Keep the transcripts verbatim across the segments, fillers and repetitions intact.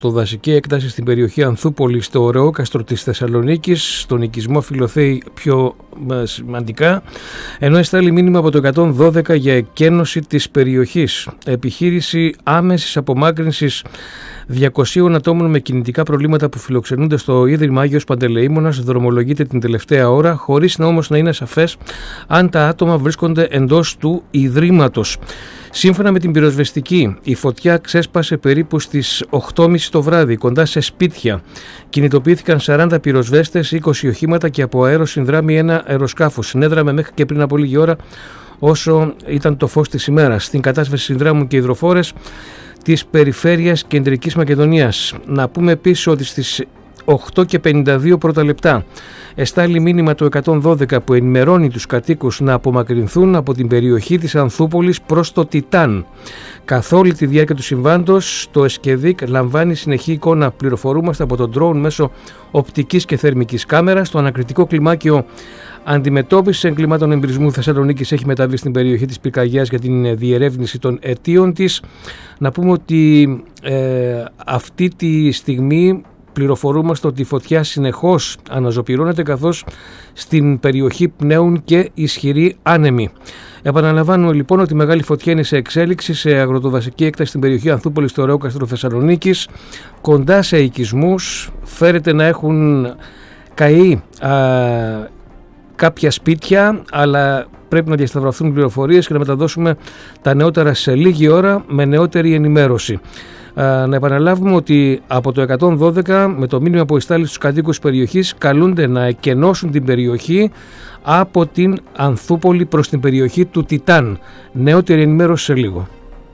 αγροτοδασική έκταση στην περιοχή Ανθούπολη στο Ωρεόκαστρο της Θεσσαλονίκης, στον οικισμό Φιλοθέη πιο σημαντικά, ενώ εστάλει μήνυμα από το εκατόν δώδεκα για εκένωση της περιοχής. Επιχείρηση άμεσης απομάκρυνσης διακοσίων ατόμων με κινητικά προβλήματα που φιλοξενούνται στο Ίδρυμα Άγιος Παντελεήμονας δρομολογείται την τελευταία ώρα, χωρίς να όμως να είναι σαφές αν τα άτομα βρίσκονται εντός του Ιδρύματος. Σύμφωνα με την πυροσβεστική, η φωτιά ξέσπασε περίπου στις οκτώ και μισή το βράδυ, κοντά σε σπίτια. Κινητοποιήθηκαν σαράντα πυροσβέστες, είκοσι οχήματα και από αέρο συνδράμει ένα αεροσκάφος. Συνέδραμε μέχρι και πριν από λίγη ώρα όσο ήταν το φως της ημέρας. Στην κατάσβεση συνδράμουν και υδροφόρες της περιφέρειας Κεντρικής Μακεδονίας. Να πούμε επίσης ότι στις οκτώ και πενήντα δύο πρώτα λεπτά εστάλει μήνυμα το εκατόν δώδεκα που ενημερώνει τους κατοίκους να απομακρυνθούν από την περιοχή της Ανθούπολης προς το Τιτάν. Καθ' όλη τη διάρκεια του συμβάντος, το ΕΣΚΕΔΙΚ λαμβάνει συνεχή εικόνα. Πληροφορούμαστε από τον drone μέσω οπτικής και θερμικής κάμερας. Το ανακριτικό κλιμάκιο αντιμετώπισης εγκλημάτων εμπρισμού Θεσσαλονίκης έχει μεταβεί στην περιοχή της πυρκαγιάς για την διερεύνηση των αιτίων της. Να πούμε ότι ε, αυτή τη στιγμή πληροφορούμαστε ότι η φωτιά συνεχώς αναζωπυρώνεται, καθώς στην περιοχή πνέουν και ισχυροί άνεμοι. Επαναλαμβάνουμε λοιπόν ότι η μεγάλη φωτιά είναι σε εξέλιξη σε αγροτοδασική έκταση στην περιοχή Ανθούπολη στο Ωρεόκαστρο Θεσσαλονίκης, κοντά σε οικισμούς. Φέρεται να έχουν καεί α, κάποια σπίτια, αλλά πρέπει να διασταυρωθούν πληροφορίες και να μεταδώσουμε τα νεότερα σε λίγη ώρα με νεότερη ενημέρωση. Α, να επαναλάβουμε ότι από το εκατόν δώδεκα με το μήνυμα που εστάλει στους κατοίκους της περιοχής καλούνται να εκενώσουν την περιοχή από την Ανθούπολη προς την περιοχή του Τιτάν. Νεότερη ενημέρωση σε λίγο.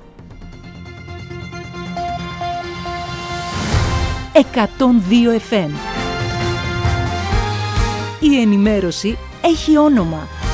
εκατόν δύο εφ εμ. Η ενημέρωση έχει όνομα.